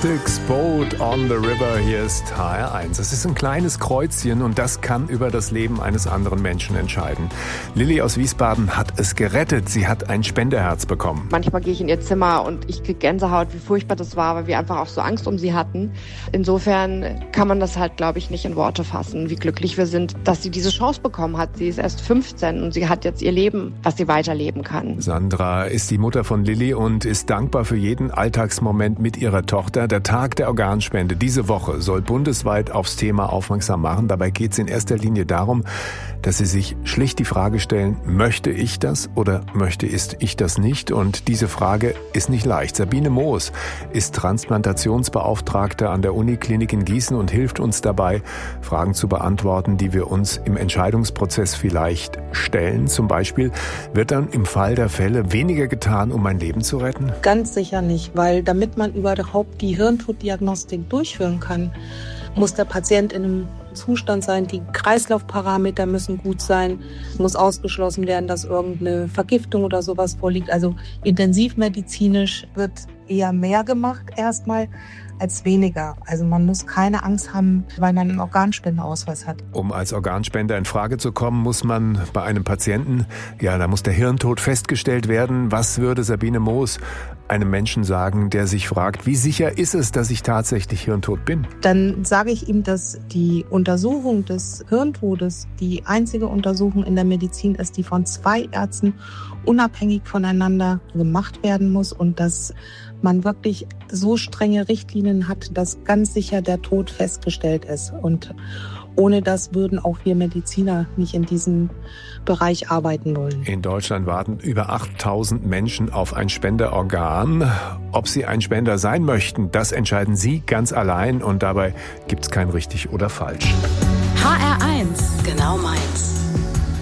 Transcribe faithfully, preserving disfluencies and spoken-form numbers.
Styx, Boat on the River, hier ist H R eins. Es ist ein kleines Kreuzchen und das kann über das Leben eines anderen Menschen entscheiden. Lilly aus Wiesbaden hat es gerettet. Sie hat ein Spenderherz bekommen. Manchmal gehe ich in ihr Zimmer und ich kriege Gänsehaut, wie furchtbar das war, weil wir einfach auch so Angst um sie hatten. Insofern kann man das halt, glaube ich, nicht in Worte fassen, wie glücklich wir sind, dass sie diese Chance bekommen hat. Sie ist erst fünfzehn und sie hat jetzt ihr Leben, was sie weiterleben kann. Sandra ist die Mutter von Lilly und ist dankbar für jeden Alltagsmoment mit ihrer Tochter. Der Tag der Organspende diese Woche soll bundesweit aufs Thema aufmerksam machen. Dabei geht es in erster Linie darum, dass sie sich schlicht die Frage stellen, möchte ich das oder möchte ich das nicht? Und diese Frage ist nicht leicht. Sabine Moos ist Transplantationsbeauftragte an der Uniklinik in Gießen und hilft uns dabei, Fragen zu beantworten, die wir uns im Entscheidungsprozess vielleicht stellen. Zum Beispiel, wird dann im Fall der Fälle weniger getan, um ein Leben zu retten? Ganz sicher nicht, weil damit man überhaupt die Hirntoddiagnostik durchführen kann, muss der Patient in einem Zustand sein, die Kreislaufparameter müssen gut sein, es muss ausgeschlossen werden, dass irgendeine Vergiftung oder sowas vorliegt. Also intensivmedizinisch wird eher mehr gemacht erstmal als weniger. Also man muss keine Angst haben, weil man einen Organspendeausweis hat. Um als Organspender in Frage zu kommen, muss man bei einem Patienten, ja, da muss der Hirntod festgestellt werden. Was würde Sabine Moos einem Menschen sagen, der sich fragt, wie sicher ist es, dass ich tatsächlich hirntot bin? Dann sage ich ihm, dass die Untersuchung des Hirntodes die einzige Untersuchung in der Medizin ist, die von zwei Ärzten unabhängig voneinander gemacht werden muss und dass man wirklich so strenge Richtlinien hat, dass ganz sicher der Tod festgestellt ist. Und ohne das würden auch wir Mediziner nicht in diesem Bereich arbeiten wollen. In Deutschland warten über achttausend Menschen auf ein Spenderorgan. Ob sie ein Spender sein möchten, das entscheiden Sie ganz allein. Und dabei gibt es kein richtig oder falsch. H R eins